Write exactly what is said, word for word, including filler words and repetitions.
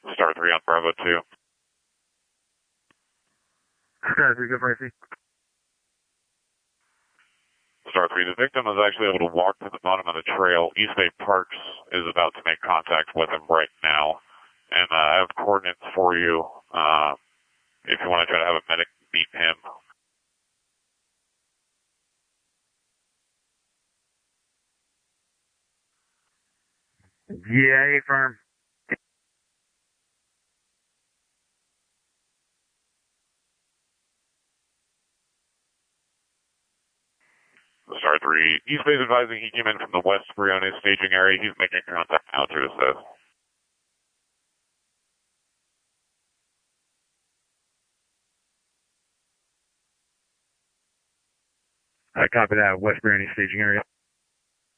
Star three on Bravo two. Star three, go for I C. Star three, the victim is actually able to walk to the bottom of the trail. East Bay Parks is about to make contact with him right now. And uh, I have coordinates for you uh, if you want to try to have a medic meet him. Yeah, firm. Star three, East Bay's advising he came in from the West Briones staging area. He's making contact now through the south. I copy that, West Briones staging area.